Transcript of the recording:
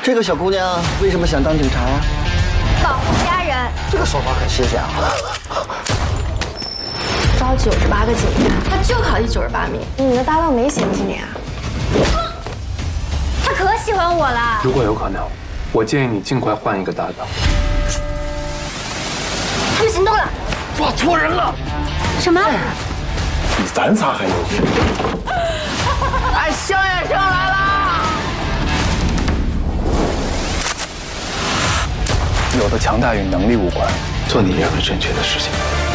这个小姑娘为什么想当警察呀？ 保护家人。 这个说法很新鲜啊。 招98个警察，他就考第98名。你的搭档没嫌弃你啊？他可喜欢我了。 如果有可能，我建议你尽快换一个搭档。 他们行动了， 抓错人了。 什么？ 比咱仨还牛逼！ 哎，萧远生来了！ 有的强大与能力无关，做你认为正确的事情。